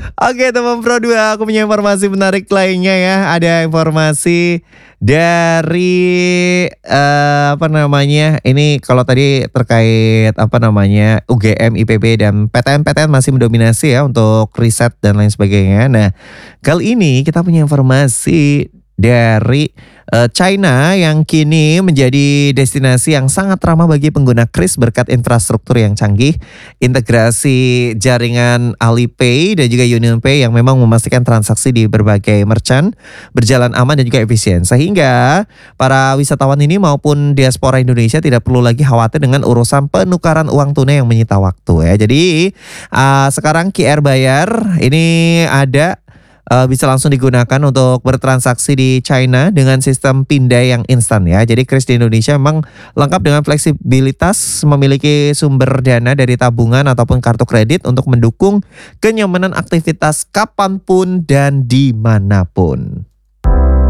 Oke teman Pro 2, aku punya informasi menarik lainnya ya. Ada informasi dari apa namanya? Ini kalau tadi terkait apa namanya? UGM, IPB dan PTN masih mendominasi ya untuk riset dan lain sebagainya. Nah, kali ini kita punya informasi dari China yang kini menjadi destinasi yang sangat ramah bagi pengguna kris berkat infrastruktur yang canggih, integrasi jaringan Alipay dan juga UnionPay yang memang memastikan transaksi di berbagai merchant berjalan aman dan juga efisien. Sehingga para wisatawan ini maupun diaspora Indonesia tidak perlu lagi khawatir dengan urusan penukaran uang tunai yang menyita waktu ya. Jadi sekarang QR bayar ini ada bisa langsung digunakan untuk bertransaksi di China dengan sistem pindai yang instan ya. Jadi kris di Indonesia memang lengkap dengan fleksibilitas, memiliki sumber dana dari tabungan ataupun kartu kredit untuk mendukung kenyamanan aktivitas kapanpun dan dimanapun.